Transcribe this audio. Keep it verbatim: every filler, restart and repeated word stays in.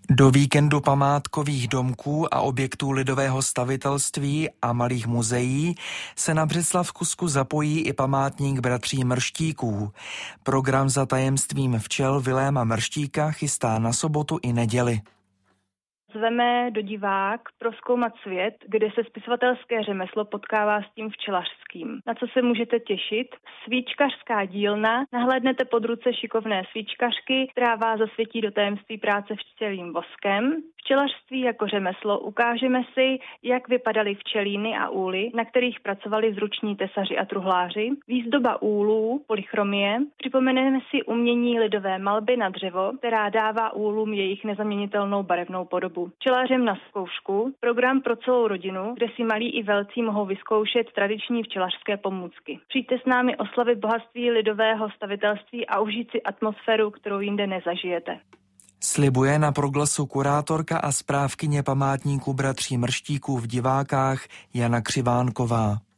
Do víkendu památkových domků a objektů lidového stavitelství a malých muzeí se na Břeclavsku zapojí i památník bratří Mrštíků. Program Za tajemstvím včel Viléma Mrštíka chystá na sobotu i neděli. Zveme do divák prozkoumat svět, kde se spisovatelské řemeslo potkává s tím včelařským. Na co se můžete těšit? Svíčkařská dílna. Nahlédnete pod ruce šikovné svíčkařky, která vás zasvětí do tajemství práce včelím voskem. Včelařství jako řemeslo ukážeme si, jak vypadaly včelíny a úly, na kterých pracovali zruční tesaři a truhláři. Výzdoba úlů, polychromie. Připomeneme si umění lidové malby na dřevo, která dává úlům jejich nezaměnitelnou barevnou podobu. Včelařem na zkoušku, program pro celou rodinu, kde si malí i velcí mohou vyzkoušet tradiční včelařské pomůcky. Přijďte s námi oslavit bohatství lidového stavitelství a užít si atmosféru, kterou jinde nezažijete. Slibuje na proglasu kurátorka a správkyně památníku bratří Mrštíků v divákách Jana Křivánková.